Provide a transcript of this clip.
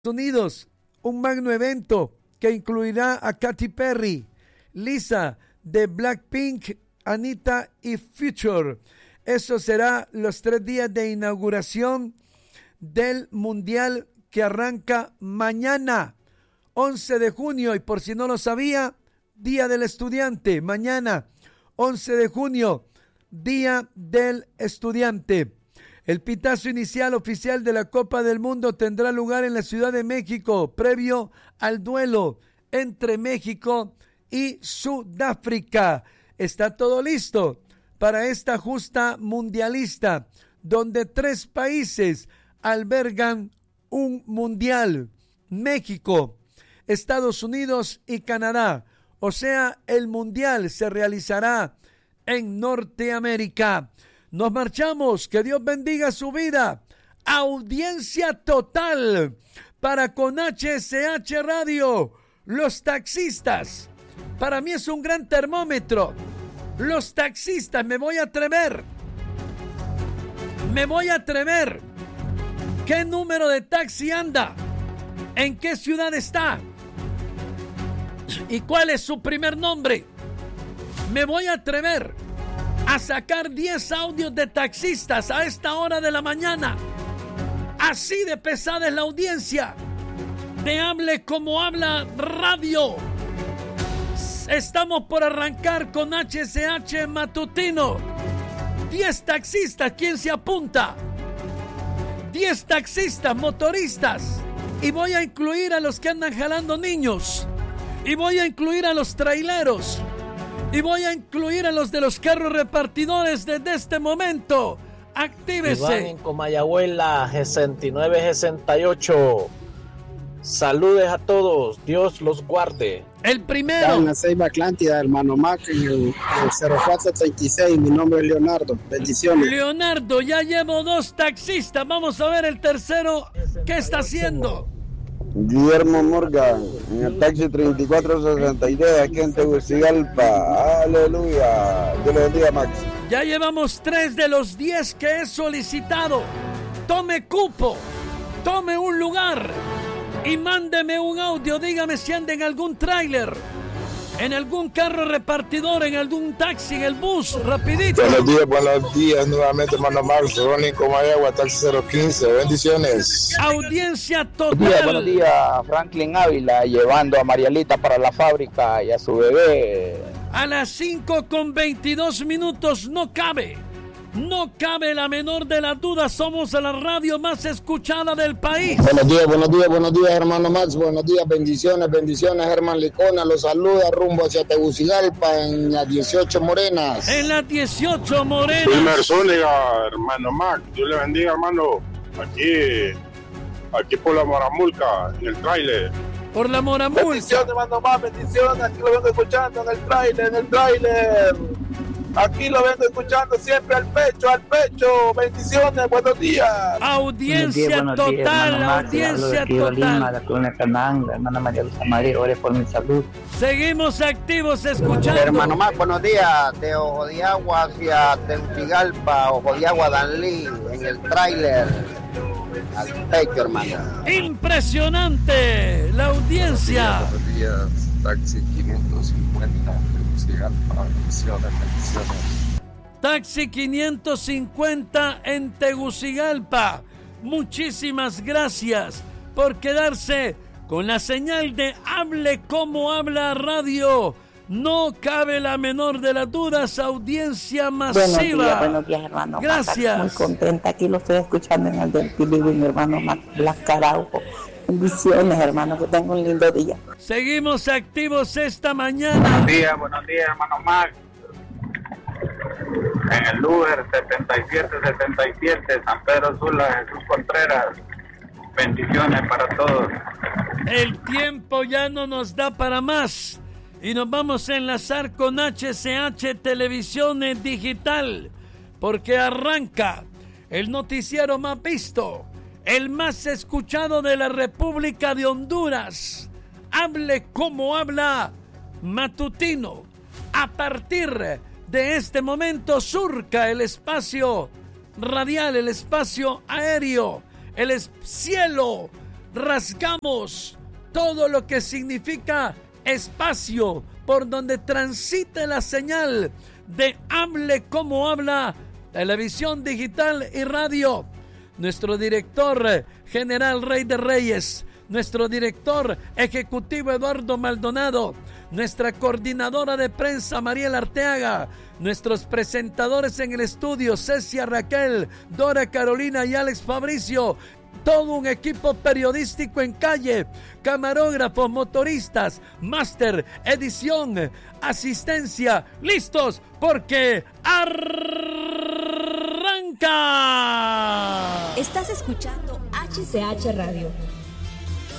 Unidos, un magno evento que incluirá a Katy Perry, Lisa de Blackpink, Anita y Future. Eso será los 3 días de inauguración del Mundial que arranca mañana, 11 de junio. Y por si no lo sabía, Día del Estudiante. Mañana, 11 de junio, Día del Estudiante. El pitazo inicial oficial de la Copa del Mundo tendrá lugar en la Ciudad de México, previo al duelo entre México y Sudáfrica. Está todo listo para esta justa mundialista, donde 3 países albergan un mundial: México, Estados Unidos y Canadá. O sea, el mundial se realizará en Norteamérica. Nos marchamos, que Dios bendiga su vida. Audiencia total para con HSH Radio. Los taxistas, para mí es un gran termómetro. Los taxistas, me voy a atrever. ¿Qué número de taxi anda? ¿En qué ciudad está? ¿Y cuál es su primer nombre? Me voy a atrever a sacar 10 audios de taxistas a esta hora de la mañana. Así de pesada es la audiencia de Hable Como Habla Radio. Estamos por arrancar con HSH Matutino. 10 taxistas, ¿quién se apunta? 10 taxistas, motoristas. Y voy a incluir a los que andan jalando niños. Y voy a incluir a los traileros. Y voy a incluir a los de los carros repartidores desde este momento. Actívese. Iván en Comayagüela, 6968. Saludes a todos. Dios los guarde. El primero. Está en la Ceiba Atlántida, hermano Mac, en el 0436. Mi nombre es Leonardo. Bendiciones. Leonardo, ya llevo 2 taxistas. Vamos a ver el tercero. ¿Qué está haciendo? Guillermo Morgan, en el taxi 3463, aquí en Tegucigalpa. Aleluya. Dios le bendiga, Max. Ya llevamos 3 de los 10 que he solicitado. Tome cupo, tome un lugar y mándeme un audio. Dígame si anda en algún tráiler, en algún carro repartidor, en algún taxi, en el bus, rapidito. Buenos días, nuevamente, hermano Max. Ronnie Comayagua, taxi 015. Bendiciones. Audiencia total. Buenos días, Franklin Ávila, llevando a Marielita para la fábrica y a su bebé. A las 5:22 no cabe la menor de las dudas. Somos la radio más escuchada del país. Buenos días, hermano Max. Buenos días, bendiciones, Germán Licona. Los saluda rumbo hacia Tegucigalpa en las 18 Morenas. En las 18 Morenas. Wilmer Zúñiga, hermano Max. Dios le bendiga, hermano. Aquí por la Moramulca, en el tráiler. Por la Moramulca. Bendiciones, hermano Max. Bendiciones. Aquí lo vengo escuchando en el tráiler. Aquí lo vengo escuchando siempre al pecho. Bendiciones, buenos días. Audiencia total, audiencia total. La colonia Cananga, hermana María Luisa Madrid, ore por mi salud. Seguimos activos escuchando. Hermano Max, buenos días. De Ojo de Agua hacia Tegucigalpa, Ojo de Agua, Danlí, en el tráiler. Al pecho, hermano. Impresionante la audiencia. Buenos días, taxi 550. Bendiciones. Taxi 550 en Tegucigalpa. Muchísimas gracias por quedarse con la señal de Hable Como Habla Radio. No cabe la menor de las dudas, audiencia masiva. Buenos días, hermano. Gracias. Muy contenta, aquí lo estoy escuchando en el del Pilibín, hermano Blas Caraujo. Bendiciones, hermano, que tenga un lindo día. Seguimos activos esta mañana. Buenos días, hermano Max. En el Uber 7777, San Pedro Sula, Jesús Contreras. Bendiciones para todos. El tiempo ya no nos da para más y nos vamos a enlazar con HSH Televisión Digital, porque arranca el noticiero más visto, el más escuchado de la República de Honduras. Hable Como Habla Matutino. A partir de este momento surca el espacio radial, el espacio aéreo, el cielo rasgamos todo lo que significa espacio por donde transite la señal de Hable Como Habla, televisión digital y radio. Nuestro director general Rey de Reyes, nuestro director ejecutivo Eduardo Maldonado, nuestra coordinadora de prensa Mariela Arteaga, nuestros presentadores en el estudio Cecia Raquel, Dora Carolina y Alex Fabricio, todo un equipo periodístico en calle, camarógrafos, motoristas, máster, edición, asistencia, listos porque arranca. Estás escuchando HCH Radio.